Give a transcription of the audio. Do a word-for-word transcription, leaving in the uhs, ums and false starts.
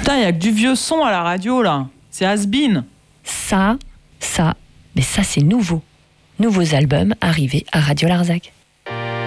Putain, il y a que du vieux son à la radio, là. C'est has-been. Ça, ça, mais ça c'est nouveau. Nouveaux albums arrivés à Radio Larzac.